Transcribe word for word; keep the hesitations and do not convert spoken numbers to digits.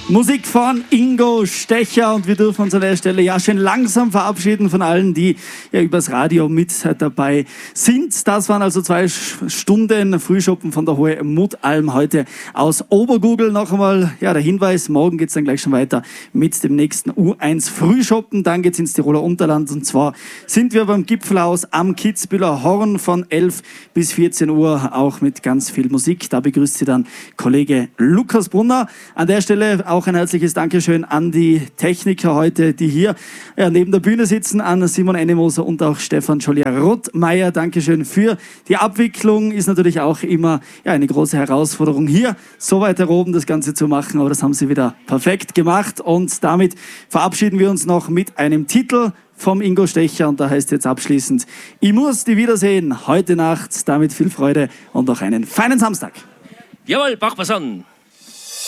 Musik von Ingo Stecher und wir dürfen uns an der Stelle ja schön langsam verabschieden von allen, die ja übers Radio mit dabei sind. Das waren also zwei Stunden Frühschoppen von der Hohe Muttalm heute aus Obergurgl. Noch einmal ja, der Hinweis, morgen geht es dann gleich schon weiter mit dem nächsten U eins Frühschoppen. Dann geht es ins Tiroler Unterland und zwar sind wir beim Gipfelhaus am Kitzbüheler Horn von elf bis vierzehn Uhr, auch mit ganz viel Musik. Da begrüßt Sie dann Kollege Lukas Brunner. An der Stelle auch ein herzliches Dankeschön an die Techniker heute, die hier ja, neben der Bühne sitzen, an Simon Ennemoser und auch Stefan Jolier-Rottmeier. Dankeschön für die Abwicklung. Ist natürlich auch immer ja, eine große Herausforderung, hier so weit oben das Ganze zu machen, aber das haben Sie wieder perfekt gemacht und damit verabschieden wir uns noch mit einem Titel vom Ingo Stecher und da heißt jetzt abschließend, ich muss die wiedersehen heute Nacht. Damit viel Freude und noch einen feinen Samstag. Jawohl, Bachbasson.